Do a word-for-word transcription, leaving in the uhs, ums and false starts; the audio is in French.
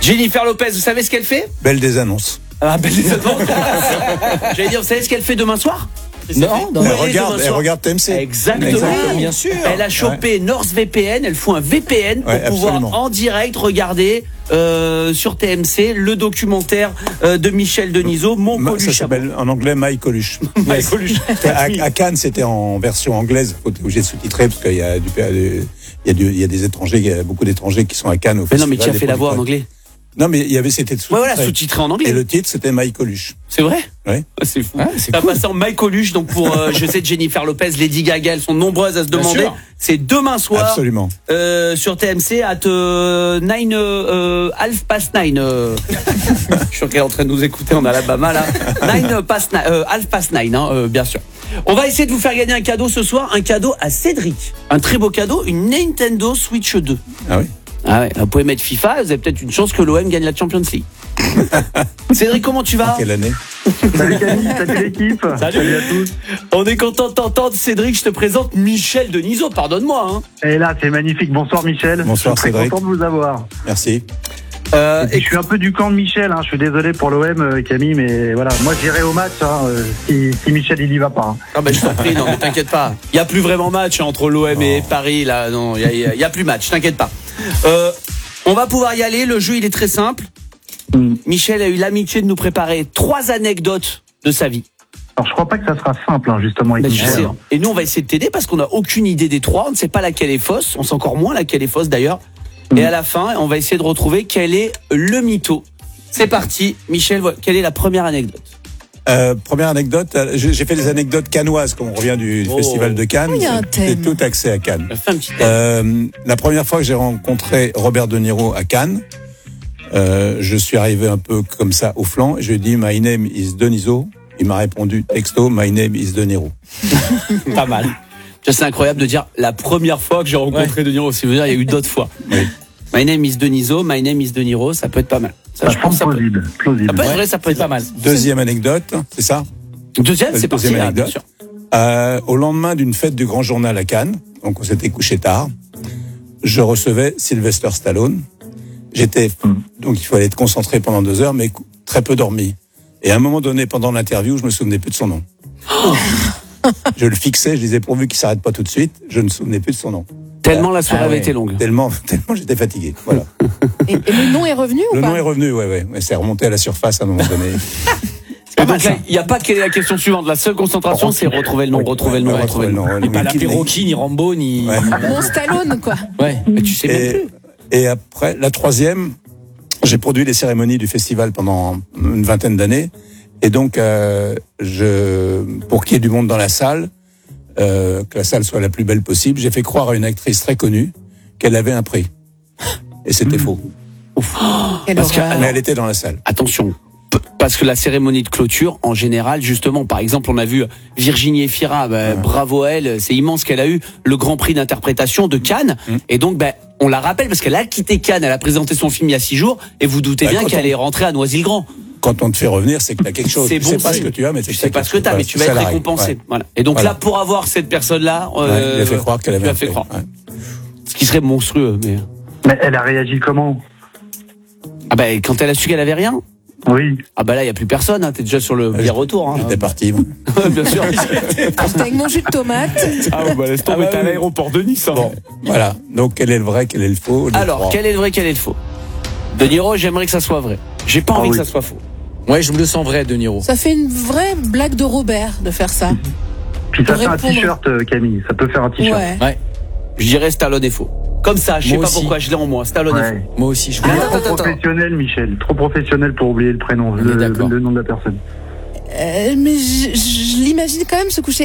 Jennifer Lopez, vous savez ce qu'elle fait? Belle des annonces. Ah, belle des annonces. J'allais dire, vous savez ce qu'elle fait demain soir? Non, non, Elle elle est regarde, demain elle soir. regarde T M C. Exactement. Exactement, bien sûr. Elle a chopé Ouais. NordVPN, elle fout un V P N pour Ouais, pouvoir absolument. en direct regarder euh, sur T M C le documentaire euh, de Michel Denisot, Mon Ma- Ça Coluche. s'appelle en anglais My Coluche. My Coluche. à, à Cannes, c'était en version anglaise. Faut être obligé de sous-titrer parce qu'il y a du, il y a du, il y a des étrangers, il y a beaucoup d'étrangers qui sont à Cannes au Mais non, mais festival tu as des fait la voix en producteurs. anglais. Non, mais il y avait, c'était sous-titré. Ouais, voilà, sous-titré en Et anglais. le titre, c'était My Coluche. C'est vrai? Ouais. C'est fou. Ah, c'est T'as cool. passé en My Coluche, donc pour, euh, je sais, Jennifer Lopez, Lady Gaga, elles sont nombreuses à se Bien demander. sûr. C'est demain soir. Absolument. Euh, sur T M C, à euh, nine, euh, half past nine. Euh, je suis sûr qu'elle est en train de nous écouter en Alabama, là. Nine past nine, euh, half past nine, hein, euh, bien sûr. On va essayer de vous faire gagner un cadeau ce soir, un cadeau à Cédric. Un très beau cadeau, une Nintendo Switch deux. Ah oui. Ah ouais, vous pouvez mettre FIFA, vous avez peut-être une chance que l'O M gagne la Champions League. Cédric, comment tu vas? Quelle année? Salut Camille, salut l'équipe. Salut. à tous. On est content de t'entendre, Cédric. Je te présente Michel Denisot, pardonne-moi. Hein. Et là, c'est magnifique. Bonsoir Michel. Bonsoir, je suis très Cédric. content de vous avoir. Merci. Euh, Et puis, je suis un peu du camp de Michel. Hein. Je suis désolé pour l'O M, euh, Camille, mais voilà. Moi, j'irai au match hein, euh, si, si Michel il y va pas. Hein. Ah ben je t'en prie, non mais t'inquiète pas. Il y a plus vraiment match entre l'O M et Paris là, non, il y a, il y a- il y a plus match, t'inquiète pas. Euh, on va pouvoir y aller, le jeu il est très simple. Mm. Michel a eu l'amitié de nous préparer trois anecdotes de sa vie. Alors, je crois pas que ça sera simple, hein, justement, avec Ben, je Michel. sais, hein. hein. Et nous on va essayer de t'aider parce qu'on n'a aucune idée des trois, on ne sait pas laquelle est fausse, on sait encore moins laquelle est fausse d'ailleurs. Et à la fin, on va essayer de retrouver quel est le mytho. C'est parti, Michel, voilà, quelle est la première anecdote? Euh, première anecdote, euh, j'ai j'ai fait des anecdotes cannoises, comme on revient du Oh. festival de Cannes. Oh, il y a un C'est thème. tout axé à Cannes. On fait un petit test. Euh, la première fois que j'ai rencontré Robert De Niro à Cannes, euh, je suis arrivé un peu comme ça au flanc. Et je lui ai dit, my name is Deniso. Il m'a répondu texto, my name is De Niro. Pas mal. Tu vois, c'est incroyable de dire la première fois que j'ai rencontré De Niro. Si vous dire, il y a eu d'autres fois. Oui. My name is Deniso, my name is De Niro, ça peut être pas mal. Ça, Ça je pense que ça semble peut, plausible. plausible. ça peut être vrai, ça peut être pas mal. Deuxième anecdote, c'est ça? Deuxième, c'est parti. Deuxième Ah, bien anecdote. sûr. Euh, au lendemain d'une fête du Grand Journal à Cannes, donc on s'était couché tard, je recevais Sylvester Stallone. J'étais, donc il fallait être concentré pendant deux heures, mais cou- très peu dormi. Et à un moment donné, pendant l'interview, je me souvenais plus de son nom. Je le fixais, je disais pourvu qu'il s'arrête pas tout de suite, je ne me souvenais plus de son nom. Tellement la soirée Ah avait ouais. été longue. Tellement, tellement j'étais fatigué. Voilà. Et, et le nom est revenu ou Le pas? nom est revenu, ouais, ouais. ouais c'est remonté à la surface à un moment donné. Et donc là, il n'y a pas quelle est la question suivante. La seule concentration, c'est retrouver le nom, retrouver le nom, Ouais, retrouver le nom. ouais, Et pas mais l'appeler qui- Rocky, ni Rambo, ni. Ouais. Mon Stallone, quoi. Ouais. Mais tu sais même Et, plus. et après, la troisième, j'ai produit les cérémonies du festival pendant une vingtaine d'années. Et donc, euh, je, pour qu'il y ait du monde dans la salle, euh, que la salle soit la plus belle possible, j'ai fait croire à une actrice très connue qu'elle avait un prix. Et c'était faux. Quelle Parce que- horreur. Mais elle était dans la salle. Attention. P- Parce que la cérémonie de clôture, en général, justement, par exemple, on a vu Virginie Efira, bah, bravo à elle, c'est immense qu'elle a eu le Grand Prix d'interprétation de Cannes. Mm. Et donc, bah, on la rappelle parce qu'elle a quitté Cannes, elle a présenté son film il y a six jours, et vous doutez Bah, bien quand qu'elle on- est rentrée à Noisy-le-grand. Quand on te fait revenir, c'est que t'as quelque chose. C'est Tu bon sais pas signe. ce que tu as, mais Tu c'est sais pas ce que t'as, mais tu vas être récompensé. Voilà. Et donc Voilà. là, pour avoir cette personne-là, Ouais, euh, il a fait croire qu'elle tu avait lui as un fait prix. croire. Ouais. Ce qui serait monstrueux, mais Mais elle a réagi comment? ah bah quand elle a su qu'elle avait rien, Oui. ah bah là il y a plus personne. Hein. T'es déjà sur le bien retour. Hein. J'étais parti. moi. Bien sûr. C'était avec mon jus de tomate. Ah ouais, bah laisse tomber, Ah bah t'es à oui. l'aéroport de Nice. Hein. Bon, voilà. Donc, quel est le vrai, quel est le faux? les Alors, trois. quel est le vrai, quel est le faux? De Niro, j'aimerais que ça soit vrai. J'ai pas Ah envie oui. que ça soit faux. Ouais, je me le sens vrai, De Niro. Ça fait une vraie blague de Robert de faire ça. Puis ça Pour fait un répondre. t-shirt, euh, Camille. Ça peut faire un t-shirt. Ouais. Ouais. Je dirais Stallone est faux. Comme ça, je sais Moi pas aussi. pourquoi je l'ai en moi. Stallone est faux. Ouais. Moi aussi, je Il est voulais. trop attends, attends. professionnel, Michel. Trop professionnel pour oublier le prénom, On est le, d'accord. le nom de la personne. Euh, mais je, je l'imagine quand même se coucher